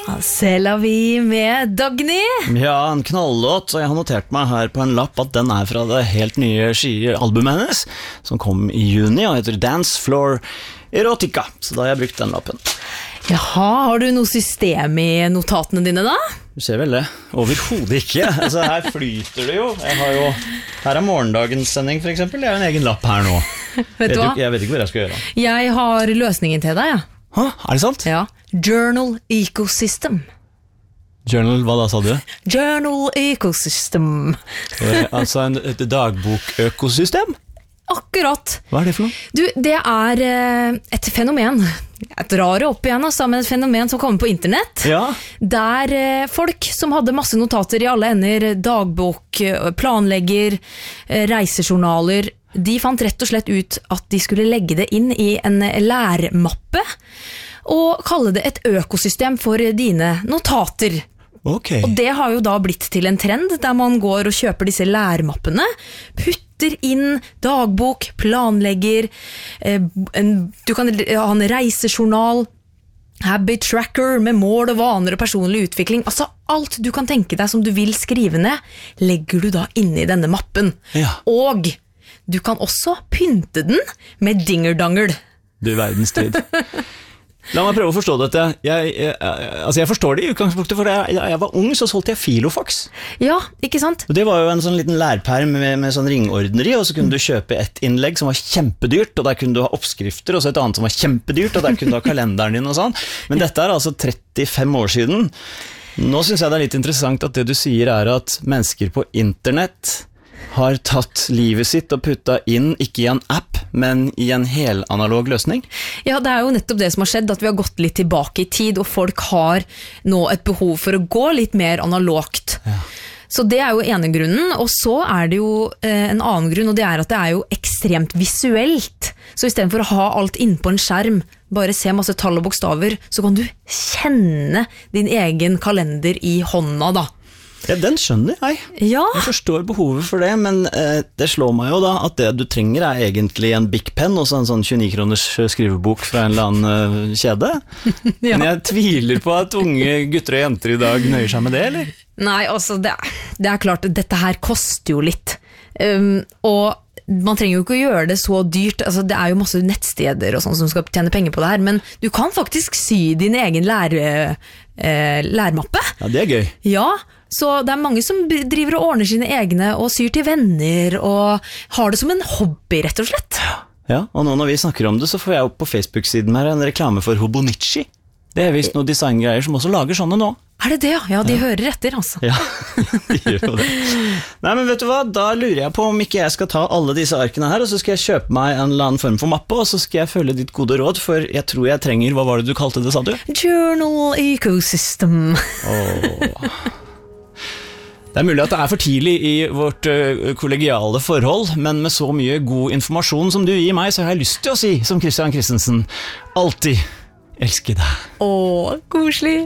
C'est la vie med Dagny. Ja, en knalllåt, og jeg har notert meg her på en lapp at den fra det helt nye albumet hennes, som kom i juni, og heter Dance Floor Erotica, så da har jeg brukt den lappen. Jaha, har du noe system i notatene dine da? Du ser vel det? Overhodet ikke. Altså, her flyter det jo. Her morgendagens sending, for eksempel. Jeg har en egen lapp her nå. Vet du hva? Jeg vet ikke hva jeg skal gjøre. Jeg har løsningen til deg, ja. Hæ? Er det sant? Ja. Journal Ecosystem. Journal, hva da sa du? Journal Ecosystem. Altså et dagbok-økosystem? Akkurat. Hva det for noe? Du, det et fenomen. Jeg drar det opp igjen, altså, med et fenomen som kommer på internett. Ja. Der folk som hadde masse notater i alle ender, dagbok, planlegger, reisejournaler, de fant rett og slett ut at de skulle legge det inn i en lærmappe, og kalle det et økosystem for dine notater. Okay. Og det har jo da blitt til en trend, der man går og kjøper disse lærmappene, putter inn dagbok, planlegger, du kan ha en reisejournal, habit tracker med mål og vaner og personlig utvikling. Altså alt du kan tenke deg som du vil skrive ned, legger du da inn i denne mappen. Ja. Og du kan også pynte den med dingerdangel. Du verdens tid. La meg prøve å forstå dette. Jeg forstår det i utgangspunktet, for da jeg var ung, så solgte jeg Filofax. Ja, ikke sant? Og det var jo en sånn liten lærperm med sånn ringordner i, og så kunne du kjøpe et innlegg som var kjempedyrt, og der kunne du ha oppskrifter, og så et annet som var kjempedyrt, og der kunne du ha kalenderen din og sånn. Men dette altså 35 år siden. Nå synes jeg det litt interessant at det du sier at mennesker på internett har tatt livet sitt og puttet inn, ikke i en app, men i en helanalog løsning? Ja, det jo nettopp det som har skjedd, at vi har gått litt tilbake i tid, og folk har nå et behov for å gå litt mer analogt. Ja. Så det jo ene grunnen, og så det jo en annen grunn, og det at det jo ekstremt visuelt. Så i stedet for å ha alt inn på en skjerm, bare se masse tall og bokstaver, så kan du kjenne din egen kalender i hånda da. Ja, den skjønner jeg. Ja. Jeg forstår behovet for det, men det slår meg jo da at det du trenger egentlig en Bic Pen og så en sånn 29 kroners skrivebok fra en eller annen kjede. Ja. Men jeg tviler på at unge gutter og jenter i dag nøyer seg med det, eller? Nei, altså det klart, dette her koster jo litt. Og man trenger jo ikke å gjøre det så dyrt, altså det jo masse nettsteder og sånn som skal tjene penger på det her, men du kan faktisk sy din egen lærmappe. Ja, det gøy. Ja, så det mange som driver og ordner sine egne og syr til venner og har det som en hobby, rett og slett. Ja, og nå når vi snakker om det, så får jeg opp på Facebook-siden her en reklame for Hobonichi. Det visst noen designgreier som også lager sånne nå. Det det, ja? Ja, de hører etter, altså. Ja, de gjør jo det. Nei, men vet du hva? Da lurer jeg på om ikke jeg skal ta alle disse arkene her, og så skal jeg kjøpe meg en eller annen form for mappe, og så skal jeg følge ditt gode råd, for jeg tror jeg trenger, hva var det du kalte det, sa du? Journal Ecosystem. Det mulig at det for tidlig i vårt kollegiale forhold, men med så mye god informasjon som du gir meg, så har jeg lyst til å si, som Christian Christensen, alltid elske deg. Koselig.